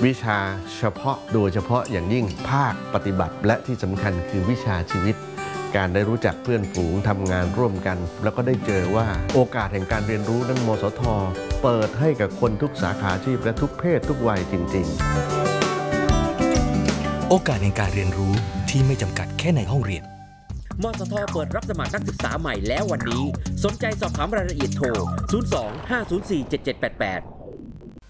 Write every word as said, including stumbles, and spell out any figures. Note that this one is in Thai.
วิชาเฉพาะโดยเฉพาะอย่างยิ่งภาคปฏิบัติและที่สำคัญคือวิชาชีวิตการได้รู้จักเพื่อนฝูงทำงานร่วมกันแล้วก็ได้เจอว่าโอกาสแห่งการเรียนรู้นั้นมสท.เปิดให้กับคนทุกสาขาอาชีพและทุกเพศทุกวัยจริงๆโอกาสแห่งการเรียนรู้ที่ไม่จำกัดแค่ในห้องเรียนมสท.เปิดรับสมัครนักศึกษาใหม่แล้ววันนี้สนใจสอบถามรายละเอียดโทรศูนย์ สอง ห้า ศูนย์ สี่ เจ็ด เจ็ด แปด แปด